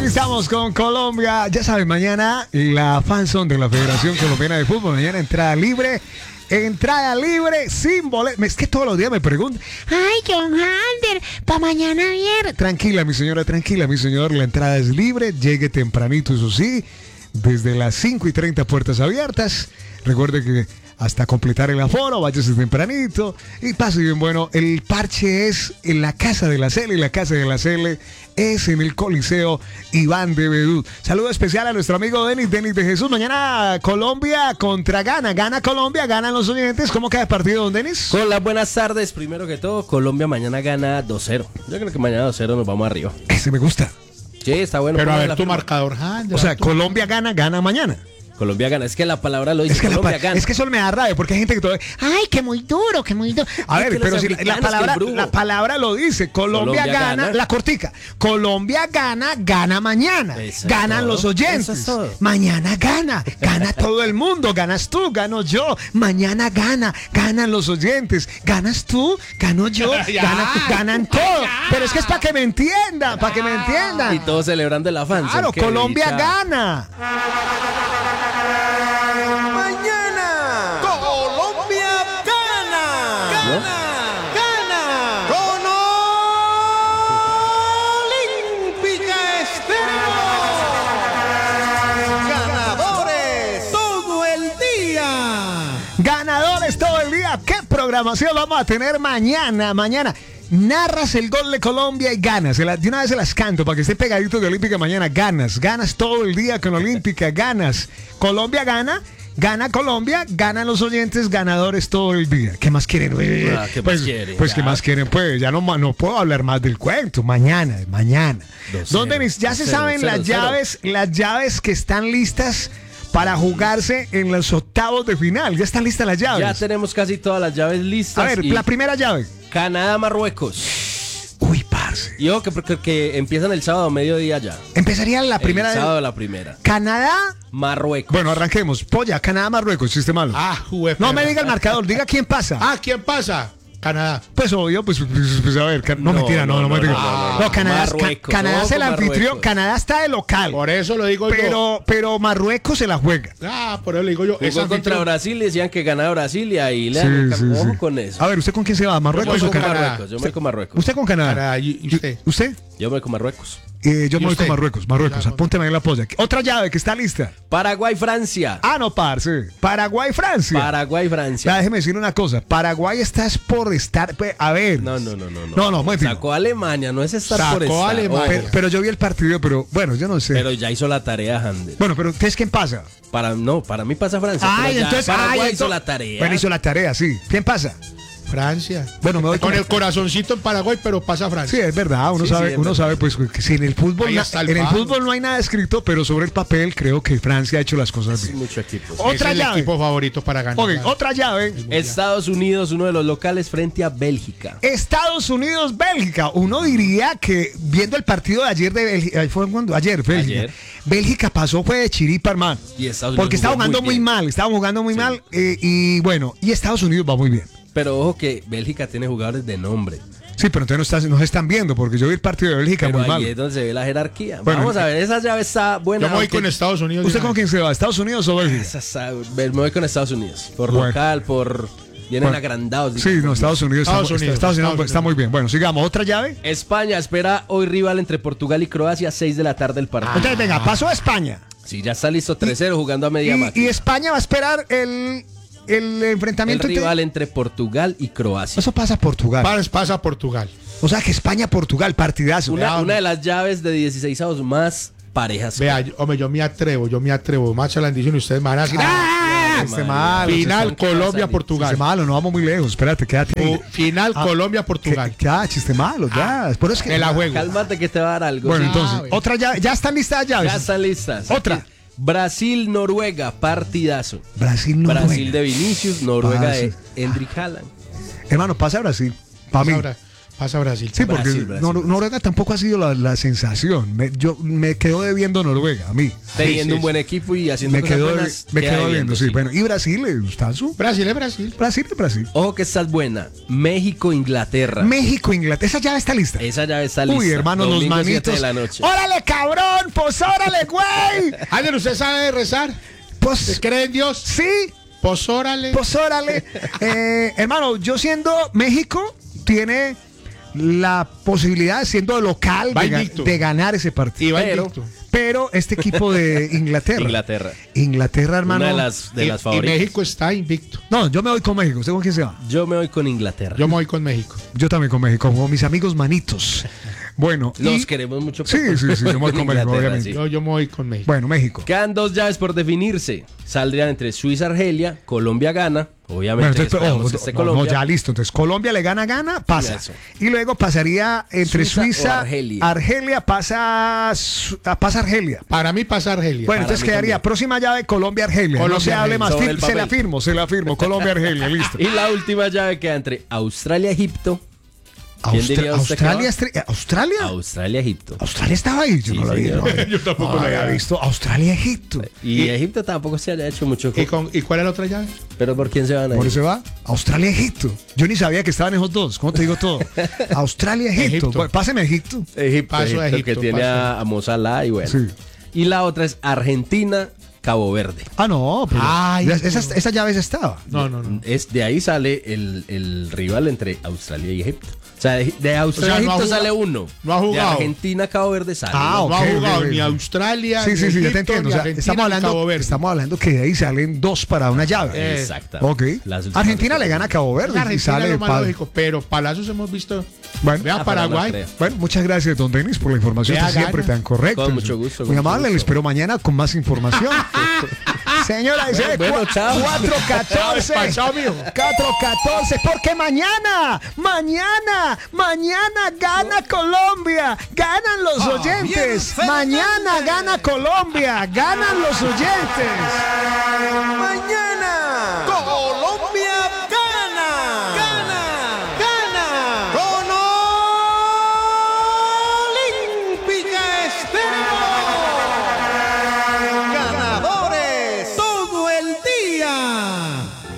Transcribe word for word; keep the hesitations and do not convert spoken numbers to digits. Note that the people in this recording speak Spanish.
Aquí estamos con Colombia. Ya saben, mañana la fanzone de la Federación Colombiana de Fútbol. Mañana entrada libre. Entrada libre sin boleto. Es que todos los días me preguntan: ay, John Halder, para mañana viernes. Tranquila, mi señora, tranquila, mi señor. La entrada es libre. Llegue tempranito, eso sí. Desde las cinco y treinta, puertas abiertas. Recuerde que hasta completar el aforo, váyase tempranito y pase bien. Bueno, el parche es en la Casa de la Cele, y la Casa de la Cele es en el Coliseo Iván de Bedú. Saludo especial a nuestro amigo Denis, Denis de Jesús. Mañana Colombia contra Ghana. Gana Colombia, ganan los oyentes. ¿Cómo queda el partido, don Denis? Con las buenas tardes, primero que todo, Colombia mañana gana dos cero. Yo creo que mañana dos cero nos vamos arriba. Ese me gusta. Sí, está bueno. Pero a ver tu firma. marcador, Handel. O sea, Colombia gana, gana mañana. Colombia gana, es que la palabra lo dice, Es que, Colombia la, gana. es que eso me da rabia, porque hay gente que todavía, ay, que muy duro, que muy duro. A Es ver, que pero los si la, la africanos, palabra, que el brujo. la palabra lo dice, Colombia, Colombia gana, gana. la cortica. Colombia gana, gana mañana. Eso es Ganan todo. los oyentes. Eso es todo. Mañana gana, gana todo el mundo. Ganas tú, gano yo. Mañana gana, ganan los oyentes. Ganas tú, gano yo. Ya. Gana, ganan todos. Pero es que es para que me entiendan, para que me entiendan. Y todos celebrando el afán. Claro, Qué Colombia dicha. gana. Mañana, Colombia gana. Gana. Gana. Con Olímpica Estéreo. Ganadores todo el día. Ganadores todo el día. ¿Qué programación vamos a tener mañana? Mañana narras el gol de Colombia y ganas. Se la- De una vez se las canto para que esté pegadito de Olímpica mañana. Ganas, ganas todo el día con Olímpica. Ganas. Colombia gana. Gana Colombia, ganan los oyentes, ganadores todo el día. ¿Qué más quieren? Ah, ¿qué más pues, quieren? pues Ya. ¿qué más quieren? Pues ya no, ma- no puedo hablar más del cuento. Mañana, mañana. Dos Don cero, Denis, ya dos se cero, saben cero, las cero. llaves, las llaves que están listas para jugarse en los octavos de final. Ya están listas las llaves. Ya tenemos casi todas las llaves listas. A ver, y la primera llave. Canadá, Marruecos. Uy, parce. Y ojo que, que, que empiezan el sábado a mediodía ya. Empezaría la primera. El de- sábado la primera. Canadá. Marruecos. Bueno, arranquemos. Polla, Canadá, Marruecos, chiste malo. Ah, jugué. No me diga el marcador, diga quién pasa. Ah, ¿quién pasa? Canadá. Pues obvio, pues, pues, pues, a ver, ca- no, No, mentira, no, no, no, me no, diga. no, no, No, no. Canadá, es- Ca- Marruecos, Canadá es ojo el con anfitrión, Marruecos. Canadá está de local. Por eso lo digo yo. Pero, pero Marruecos se la juega. Ah, por eso le digo yo. Es Jugó contra anfitrión. Brasil, decían que ganaba Brasil y ahí le Sí, dan sí, ojo sí. con eso. A ver, ¿usted con quién se va? ¿Marruecos Yo o voy con Canadá? Canadá. Marruecos, yo me voy con Marruecos. ¿Usted con Canadá? Canadá, ¿y- y usted? ¿Usted? Yo me voy con Marruecos. Eh, yo me ¿Y voy con usted? Marruecos, Marruecos. Ya, Apúnteme ahí la polla. Otra llave que está lista. Paraguay, Francia. Ah, no, parce. Paraguay, Francia. Paraguay, Ya, Francia. déjeme decir una cosa. Paraguay estás por estar. pues, A ver. No, no, no, no. No, no, muy bien. Sacó a Alemania, no es estar Sacó por estar. a Alemania. Ojo. Pero, pero yo vi el partido, pero bueno, yo no sé. Pero ya hizo la tarea, Handel. Bueno, pero ¿qué es quién pasa? Para, no, para mí pasa Francia. Ay, pero ya entonces. Paraguay ay, hizo entonces- la tarea. Bueno, hizo la tarea, sí. ¿Quién pasa? Francia. Bueno, me voy Con con- el corazoncito en Paraguay, pero pasa Sí, Francia. es verdad. Uno Sí, sabe, sí, es uno verdad. sabe, pues, que si en el fútbol, Ahí na- está el en el pan. fútbol no hay nada escrito, pero sobre el papel creo que Francia ha hecho las cosas Es bien. mucho equipo. Otra es el llave. equipo favorito para ganar. Ok, otra llave. Estados Unidos, uno de los locales frente a Bélgica. Estados Unidos, Bélgica. Uno diría que viendo el partido de ayer de Bélgica, ¿fue cuando? Ayer, Bélgica. Ayer. Bélgica pasó fue de chiripa, hermano. Y Estados Unidos Porque estaba jugó jugando muy muy, bien. mal, estaba jugando muy mal eh, y bueno, y Estados Unidos va muy bien. Pero ojo que Bélgica tiene jugadores de nombre. Sí, pero entonces no, está- no se están viendo porque yo vi el partido de Bélgica Pero muy ahí mal. es donde se ve la jerarquía. Bueno, Vamos a eh, ver, esa llave está buena. Yo me voy aunque- con Estados Unidos. ¿Usted de con una quién se va? ¿Estados Unidos o Bélgica? Esa sa- me voy con Estados Unidos. Por Bueno. local, por. Vienen Bueno. agrandados. Sí, digamos. no, Estados Unidos, está, Estados está- Unidos, Estados Unidos Estados está muy Unidos. bien. Bueno, sigamos. ¿Otra llave? España espera hoy rival entre Portugal y Croacia, seis de la tarde el partido. Entonces, venga, pasó a España. Sí, ya está listo tres cero jugando a media Y, máquina. y España va a esperar el, el El enfrentamiento. entre- rival entre Portugal y Croacia. Eso pasa a Portugal. Pasa, pasa a Portugal. O sea que España-Portugal, partidazo. Una, Vea, una de las llaves de dieciséis avos más parejas. Vea, yo- hombre, yo me atrevo, yo me atrevo. Macha la bendición y ustedes me van a decir. ¡Ah! este María. malo. Final ¿Con qué va a Colombia-Portugal. Chiste malo, no vamos muy lejos. Espérate, quédate ahí. Uh, Final Ah, Colombia-Portugal. que- Ya, chiste malo, ya. Por eso es que. Me la juego. Cálmate que te va a dar algo. Bueno, sí. entonces, bueno. otra llave. Ya están listas las llaves. Ya están listas. Otra. Brasil-Noruega, partidazo. Brasil, no. Brasil de Vinicius, Noruega Ah, sí. de Hendrik Haaland. Hermano, pasa a Brasil. Para mí. Pasa, Bra- pasa Brasil. Sí, porque Brasil, Brasil. Nor- Noruega tampoco ha sido la, la sensación. Me, yo me quedo debiendo Noruega, a mí. Teniendo sí, un sí. buen equipo y haciendo Me cosas quedo, buenas, me queda quedo debiendo, viendo, sí. Bueno, y Brasil, eh, está su. Brasil es Brasil. Brasil es Brasil. Ojo que esta es buena. México-Inglaterra. México, Inglaterra. Esa llave está lista. Esa llave está lista. Uy, hermano, los Domingo, siete manitos. de la noche. ¡Órale, cabrón! pues órale, güey. Ángel, ¿usted sabe rezar? Pues, ¿Cree en Dios? sí, Pues órale. pues órale. Eh, hermano, yo siendo México, tiene la posibilidad, siendo local, Va de, ga- invicto. de ganar ese partido. Y va Pero- invicto. Pero este equipo de Inglaterra. Inglaterra. Inglaterra, hermano. Una de las, de Y- las y favoritas. México está invicto. No, yo me voy con México. ¿Usted con quién se va? Yo me voy con Inglaterra. Yo me voy con México. Yo también con México, con mis amigos manitos. Bueno, Los y- queremos mucho. Sí, pero- sí, sí, yo me voy con México, Inglaterra, obviamente. sí. Yo, yo me voy con México. bueno, México. Quedan dos llaves por definirse. Saldrían entre Suiza, Argelia, Colombia gana. Obviamente Bueno, entonces, esperamos oh, que esté no, Colombia. no, ya listo. Entonces, Colombia le gana, gana, pasa. Eso. Y luego pasaría entre Suiza o Suiza, Argelia. Argelia, pasa, Su- ah, pasa Argelia. Para mí pasa Argelia. Bueno, Para entonces mí quedaría también. próxima llave Colombia-Argelia. No Colombia, se hable Argelia. más. Sobre fi- el Se la papel. firmo, se la firmo. Colombia-Argelia, listo. Y la última llave queda entre Australia, Egipto. ¿Quién Austra- diría usted que Australia, va? Austra- ¿Australia? Australia, Egipto. Australia estaba ahí, yo Sí, no lo vi. señor. no. Yo tampoco No lo había había visto. Australia, Egipto. Y, Y- Egipto tampoco se haya hecho mucho. ¿Y, con, ¿Y cuál es la otra llave? Pero ¿por quién se van a Por ir? eso va. Australia, Egipto. Yo ni sabía que estaban esos dos. ¿Cómo te digo todo? Australia, Egipto. Egipto. Bueno, páseme a Egipto. Egipto, Paso a Egipto, Egipto, que tiene paso. a, a Mo Salah y bueno. Sí. Y la otra es Argentina, Cabo Verde. Ah, no, pero Ay, ya- no. esa, esa llave ya estaba. No, no, no. Es, de ahí sale el, el rival entre Australia y Egipto. O sea, de, de Australia O sea, y no ha Egipto jugado- sale uno. no ha jugado. De Argentina, Cabo Verde sale. Ah, uno. No ok, ha jugado ok, ni ok. Australia, Sí, ni sí, sí, ya te Egipto, entiendo. ni O sea, Argentina, estamos ni hablando, Cabo Verde. estamos hablando que de ahí salen dos para una llave. Eh, Exactamente. Ok. Las últimas Argentina dos le gana a Cabo Verde y Argentina sale es lo más pa- lógico, pero palazos hemos visto. Bueno, Vea Ah, pero no Paraguay. creo. Bueno, muchas gracias, don Denis, por la información Vea, que siempre gana. tan correcta. Con mucho gusto, Muy con amable, mucho le gusto. espero mañana con más información. Señora, dice Bueno, cua- chao. cuatro catorce. Chao, despachado, mijo. cuatro catorce, porque mañana, mañana, mañana gana Colombia. Ganan los oyentes. Mañana gana Colombia. Ganan los oyentes.